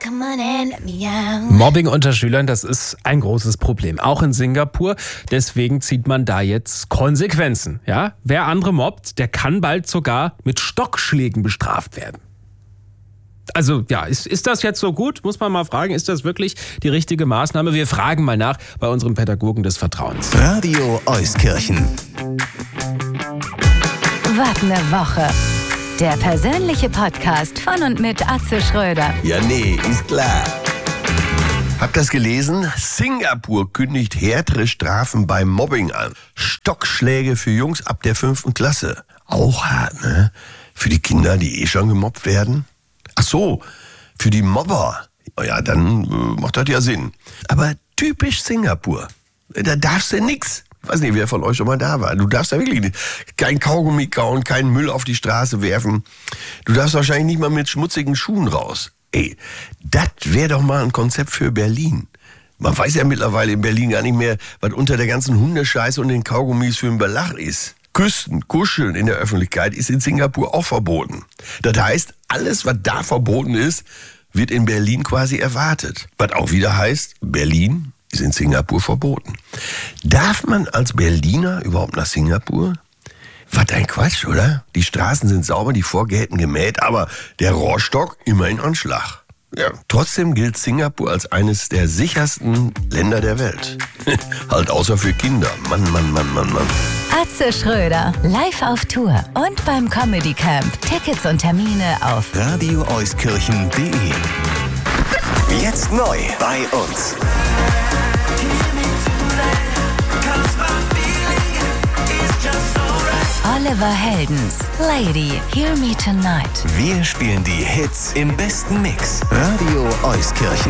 Mobbing unter Schülern, das ist ein großes Problem. Auch in Singapur. Deswegen zieht man da jetzt Konsequenzen. Ja? Wer andere mobbt, der kann bald sogar mit Stockschlägen bestraft werden. Also ja, ist das jetzt so gut? Muss man mal fragen, ist das wirklich die richtige Maßnahme? Wir fragen mal nach bei unserem Pädagogen des Vertrauens. Radio Euskirchen. Was eine Woche. Der persönliche Podcast von und mit Atze Schröder. Ja, nee, ist klar. Habt ihr das gelesen? Singapur kündigt härtere Strafen beim Mobbing an. Stockschläge für Jungs ab der 5. Klasse. Auch hart, ne? Für die Kinder, die schon gemobbt werden. Ach so, für die Mobber. Ja, dann macht das ja Sinn. Aber typisch Singapur. Da darfst du nix. Ich weiß nicht, wer von euch schon mal da war. Du darfst da wirklich kein Kaugummi kauen, keinen Müll auf die Straße werfen. Du darfst wahrscheinlich nicht mal mit schmutzigen Schuhen raus. Ey, das wäre doch mal ein Konzept für Berlin. Man weiß ja mittlerweile in Berlin gar nicht mehr, was unter der ganzen Hundescheiße und den Kaugummis für ein Belach ist. Küssen, kuscheln in der Öffentlichkeit ist in Singapur auch verboten. Das heißt, alles, was da verboten ist, wird in Berlin quasi erwartet. Was auch wieder heißt, Berlin ist in Singapur verboten. Darf man als Berliner überhaupt nach Singapur? Was ein Quatsch, oder? Die Straßen sind sauber, die Vorgärten gemäht, aber der Rohrstock immer in Anschlag. Ja, trotzdem gilt Singapur als eines der sichersten Länder der Welt. Halt außer für Kinder. Mann. Atze Schröder, live auf Tour und beim Comedy Camp. Tickets und Termine auf radioeuskirchen.de. Jetzt neu bei uns. Oliver Heldens, Lady, Hear Me Tonight. Wir spielen die Hits im besten Mix. Radio Euskirchen.